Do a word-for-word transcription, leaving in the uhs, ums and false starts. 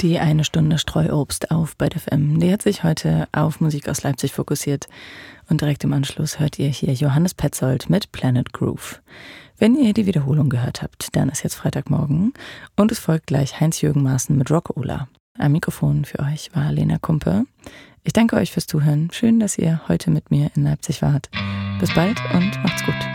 Die eine Stunde Streuobst auf Bad F M, die hat sich heute auf Musik aus Leipzig fokussiert. Und direkt im Anschluss hört ihr hier Johannes Petzold mit Planet Groove. Wenn ihr die Wiederholung gehört habt, dann ist jetzt Freitagmorgen und es folgt gleich Heinz-Jürgen Maaßen mit Rock-Ola. Am Mikrofon für euch war Lena Kumpe. Ich danke euch fürs Zuhören. Schön, dass ihr heute mit mir in Leipzig wart. Bis bald und macht's gut.